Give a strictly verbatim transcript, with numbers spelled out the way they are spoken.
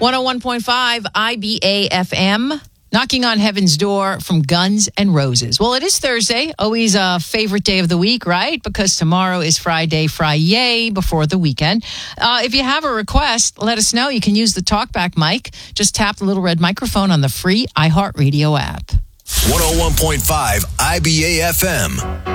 one oh one point five I B A F M. Knocking on Heaven's Door from Guns N' Roses. Well, it is Thursday, always a favorite day of the week, right? Because tomorrow is Friday, Fri-yay, before the weekend. Uh, if you have a request, let us know. You can use the TalkBack mic. Just tap the little red microphone on the free iHeartRadio app. one oh one point five I B A F M.